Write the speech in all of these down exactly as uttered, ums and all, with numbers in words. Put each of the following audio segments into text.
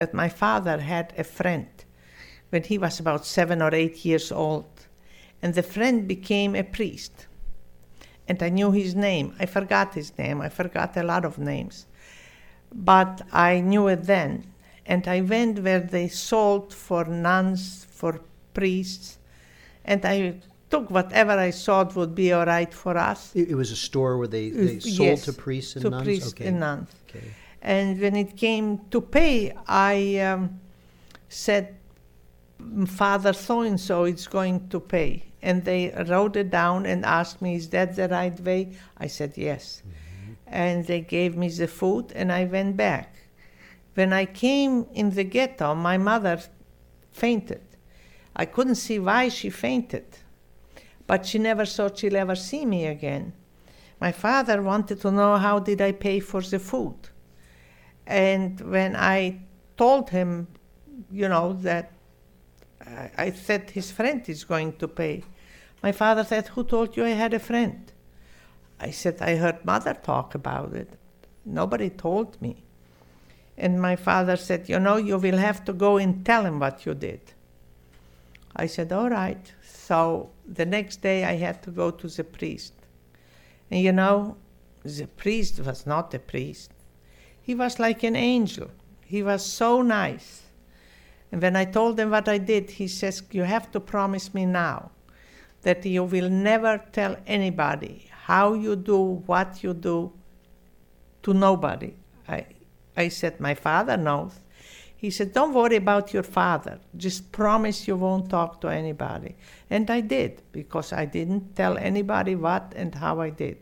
that my father had a friend when he was about seven or eight years old, and the friend became a priest. And I knew his name. I forgot his name. I forgot a lot of names. But I knew it then. And I went where they sold for nuns, for priests, and I took whatever I thought would be all right for us. It, it was a store where they, they sold yes, to priests and to nuns? priests Okay. and nuns. Okay. And when it came to pay, I um, said, Father so-and-so is going to pay. And they wrote it down and asked me, is that the right way? I said, yes. Mm-hmm. And they gave me the food, and I went back. When I came in the ghetto, my mother fainted. I couldn't see why she fainted, but she never thought she'll ever see me again. My father wanted to know how did I pay for the food. And when I told him, you know, that I, I said his friend is going to pay, my father said, who told you I had a friend? I said, I heard mother talk about it. Nobody told me. And my father said, you know, you will have to go and tell him what you did. I said, all right. So the next day I had to go to the priest. And you know, the priest was not a priest. He was like an angel. He was so nice. And when I told him what I did, he says, you have to promise me now that you will never tell anybody how you do what you do to nobody. I, I said, my father knows. He said, don't worry about your father. Just promise you won't talk to anybody. And I did, because I didn't tell anybody what and how I did.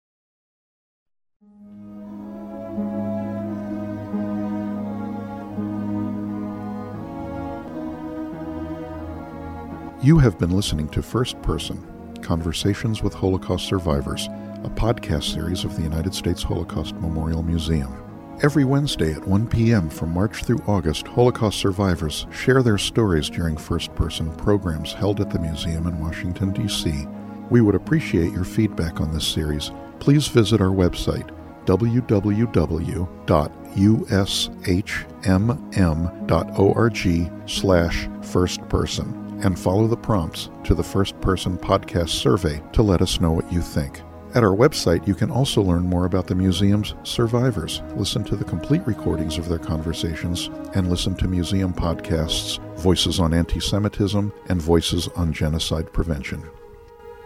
You have been listening to First Person, Conversations with Holocaust Survivors, a podcast series of the United States Holocaust Memorial Museum. Every Wednesday at one p.m. from March through August, Holocaust survivors share their stories during first-person programs held at the museum in Washington, D C We would appreciate your feedback on this series. Please visit our website, w w w dot u s h m m dot org slash firstperson, and follow the prompts to the First Person Podcast survey to let us know what you think. At our website, you can also learn more about the museum's survivors, listen to the complete recordings of their conversations, and listen to museum podcasts, Voices on Anti-Semitism and Voices on Genocide Prevention.